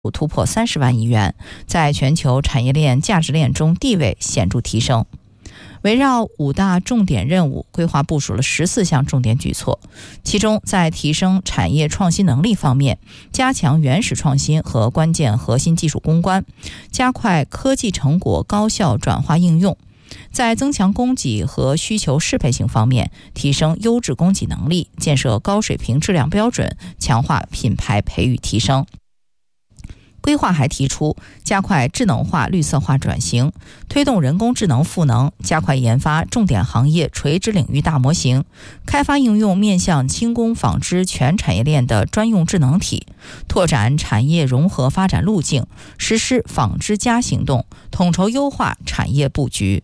突破30万亿元，在全球产业链价值链中地位显著提升。围绕5大重点任务，规划部署了14项重点举措。其中，在提升产业创新能力方面，加强原始创新和关键核心技术攻关，加快科技成果高效转化应用；在增强供给和需求适配性方面，提升优质供给能力，建设高水平质量标准，强化品牌培育提升。规划还提出加快智能化绿色化转型，推动人工智能赋能，加快研发重点行业垂直领域大模型，开发应用面向轻工纺织全产业链的专用智能体，拓展产业融合发展路径，实施纺织+行动，统筹优化产业布局。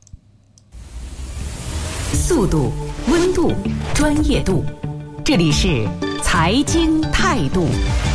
速度、温度、专业度，这里是财经态度。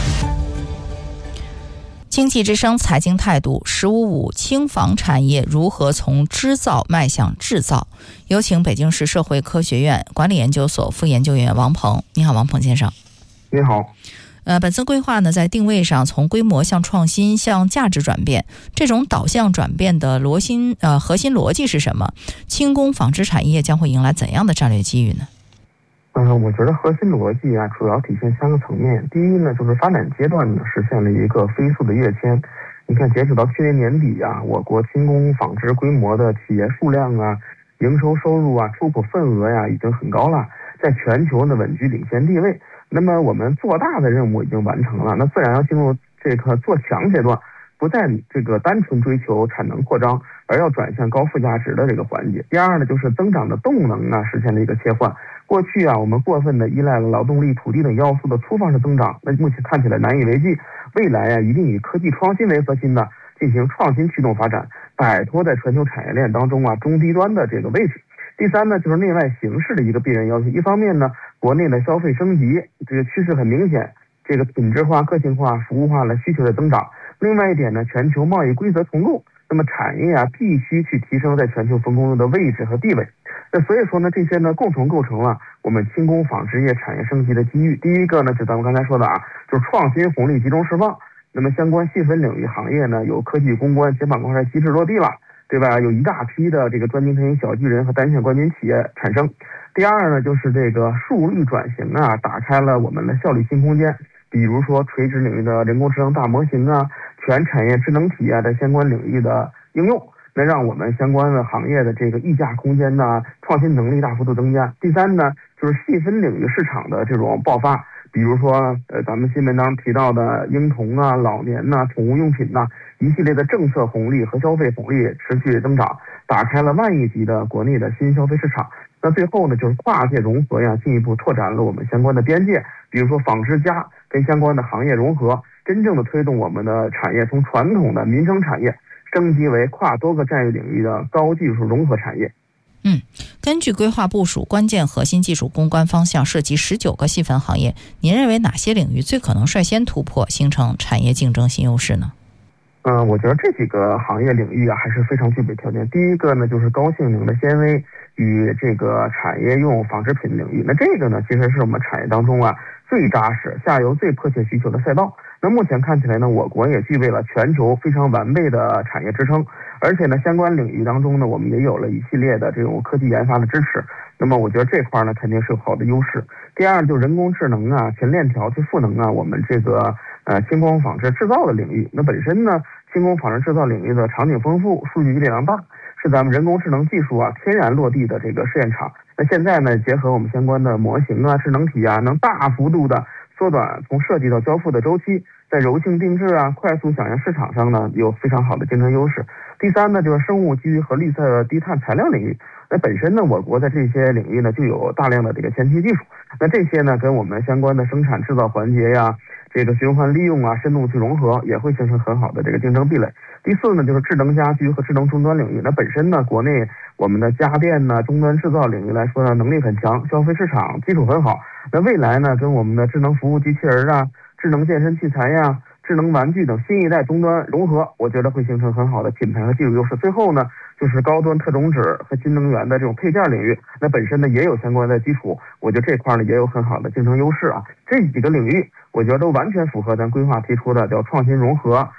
经济之声财经态度，15.5轻纺产业如何从织造迈向制造？有请北京市社会科学院管理研究所副研究员王鹏。你好，王鹏先生。 你好。 本次规划呢，在定位上从规模向创新向价值转变，这种导向转变的核心逻辑是什么？轻工纺织产业将会迎来怎样的战略机遇呢？ 我觉得核心逻辑主要体现3个层面。第一呢，就是发展阶段呢实现了一个飞速的跃迁。你看，截止到去年年底我国轻工纺织规模的企业数量营收收入出口份额已经很高了，在全球呢稳居领先地位。那么我们做大的任务已经完成了，那自然要进入这个做强阶段，不再这个单纯追求产能扩张，而要转向高附加值的这个环节。第二呢，就是增长的动能实现了一个切换。过去我们过分的依赖了劳动力、土地等要素的粗放式增长，那目前看起来难以为继。未来一定以科技创新为核心的进行创新驱动发展，摆脱在全球产业链当中中低端的这个位置。第三呢，就是内外形势的一个必然要求。一方面呢，国内的消费升级这个趋势很明显，这个品质化、个性化、服务化的需求的增长。另外一点呢，全球贸易规则重构，那么产业必须去提升在全球分工中的位置和地位。那所以说呢，这些呢共同构成了我们轻工纺织业产业升级的机遇。第一个呢，就咱们刚才说的就是创新红利集中释放。那么相关细分领域行业呢，有科技攻关、解绑关税机制落地了，对吧？有一大批的这个专精成型小巨人和单线冠军企业产生。第二呢，就是这个数率转型打开了我们的效率新空间。比如说垂直领域的人工智能大模型全产业智能体的相关领域的应用，那让我们相关的行业的这个溢价空间创新能力大幅度增加。第三呢，就是细分领域市场的这种爆发，比如说咱们新闻当中提到的婴童老年宠物用品一系列的政策红利和消费红利持续增长，打开了万亿级的国内的新消费市场。那最后呢，就是跨界融合进一步拓展了我们相关的边界，比如说纺织+跟相关的行业融合，真正的推动我们的产业从传统的民生产业升级为跨多个战略领域的高技术融合产业。 根据规划部署，关键核心技术攻关方向涉及19个细分行业，您认为哪些领域最可能率先突破，形成产业竞争新优势呢？ 我觉得这几个行业领域还是非常具备条件。第一个呢，就是高性能的纤维与这个产业用纺织品领域。那这个呢，其实是我们产业当中最扎实、下游最迫切需求的赛道。那目前看起来呢，我国也具备了全球非常完备的产业支撑，而且呢，相关领域当中呢，我们也有了一系列的这种科技研发的支持。那么我觉得这块呢，肯定是有好的优势。第二，就是人工智能全链条去赋能我们这个轻工纺织制造的领域。那本身呢，轻工纺织制造领域的场景丰富，数据力量大，是咱们人工智能技术天然落地的这个试验场。那现在呢，结合我们相关的模型智能体能大幅度的缩短从设计到交付的周期，在柔性定制快速响应市场上呢，有非常好的竞争优势。第三呢，就是生物基于和绿色低碳材料领域。那本身呢，我国在这些领域呢就有大量的这个前期技术。那这些呢，跟我们相关的生产制造环节这个循环利用深度去融合，也会形成很好的这个竞争壁垒。第四呢，就是智能家居和智能终端领域。那本身呢，国内我们的家电终端制造领域来说呢，能力很强，消费市场基础很好。那未来呢，跟我们的智能服务机器人智能健身器材智能玩具等新一代终端融合，我觉得会形成很好的品牌和技术优势。最后呢，就是高端特种纸和新能源的这种配件领域，那本身呢也有相关的基础，我觉得这块呢也有很好的竞争优势这几个领域，我觉得都完全符合咱规划提出的叫创新融合